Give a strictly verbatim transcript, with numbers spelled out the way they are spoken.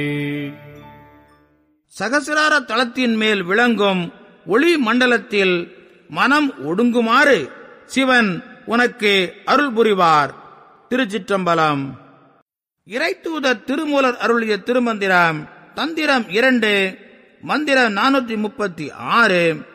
சகசிரார தளத்தின் மேல் விளங்கும் ஒளி மண்டலத்தில் மனம் ஒடுங்குமாறு சிவன் உனக்கு அருள் புரிவார். திருச்சிற்றம்பலம். இறைத்தூதர் திருமூலர் அருளிய திருமந்திரம். தந்திரம் இரண்டு, மந்திரம் நானூற்றி முப்பத்தி ஆறு.